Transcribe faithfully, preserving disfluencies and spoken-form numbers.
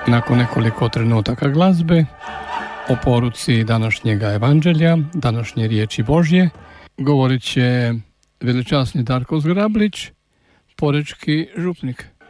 Nakon nekoliko trenutaka glazbe o poruci današnjega evanđelja, današnje riječi Božje, govorit će veličasni Darko Zgrablić, porečki župnik.